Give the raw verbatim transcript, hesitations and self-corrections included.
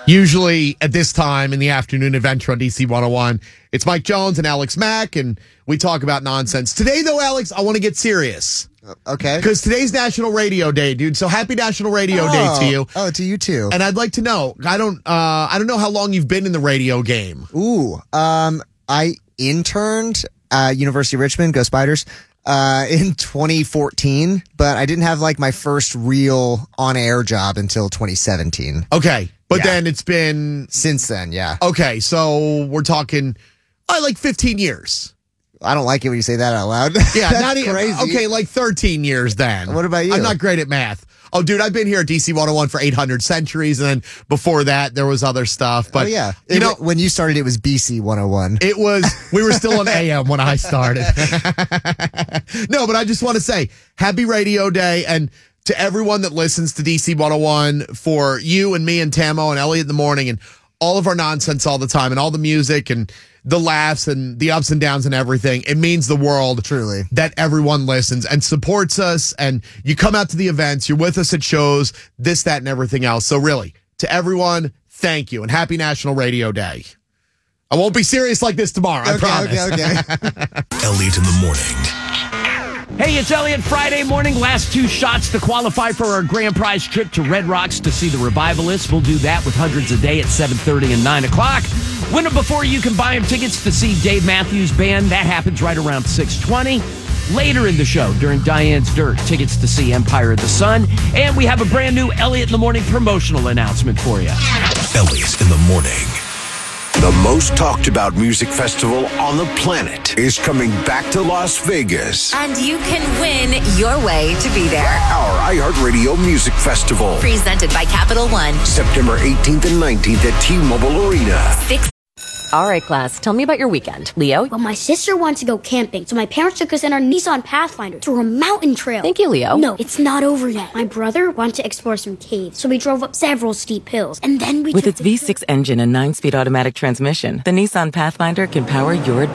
Usually at this time in the afternoon adventure on D C one oh one, it's Mike Jones and Alex Mack, and we talk about nonsense. Today, though, Alex, I want to get serious. Okay. Because today's National Radio Day, dude. So happy National Radio oh, Day to you. Oh, to you too. And I'd like to know, I don't uh, I don't know how long you've been in the radio game. Ooh, um, I interned at University of Richmond, go Spiders, uh, in twenty fourteen, but I didn't have like my first real on-air job until twenty seventeen. Okay. But Yeah. then it's been... Since then, yeah. Okay, so we're talking uh, like fifteen years. I don't like it when you say that out loud. Yeah, That's not even, crazy. okay, like thirteen years then. What about you? I'm not great at math. Oh, dude, I've been here at D C one oh one for eight hundred centuries, and then before that, there was other stuff. But, oh, yeah. you It- know, when you started, it was B C one oh one. it was, we were still on A M when I started. No, but I just want to say, happy Radio Day, and to everyone that listens to D C one oh one, for you and me and Tamo and Elliot in the morning, and all of our nonsense all the time, and all the music and the laughs and the ups and downs and everything. It means the world. Truly. That everyone listens and supports us, and you come out to the events, you're with us at shows, this, that, and everything else. So really, to everyone, thank you, and happy National Radio Day. I won't be serious like this tomorrow, I Okay, promise. okay, okay. Elliot in the morning. Hey, it's Elliot. Friday morning, last two shots to qualify for our grand prize trip to Red Rocks to see the Revivalists. We'll do that with hundreds a day at seven thirty and nine o'clock. Win them before you can buy them tickets to see Dave Matthews Band. That happens right around six twenty. Later in the show, during Diane's Dirt, tickets to see Empire of the Sun. And we have a brand new Elliot in the Morning promotional announcement for you. Elliot in the morning. The most talked about music festival on the planet is coming back to Las Vegas. And you can win your way to be there. Our iHeartRadio Music Festival. Presented by Capital One. September eighteenth and nineteenth at T-Mobile Arena. Six. All right, class, tell me about your weekend. Leo? Well, my sister wanted to go camping, so my parents took us in our Nissan Pathfinder to a mountain trail. Thank you, Leo. No, it's not over yet. My brother wanted to explore some caves, so we drove up several steep hills, and then we With took its the V six engine and nine-speed automatic transmission, the Nissan Pathfinder can power your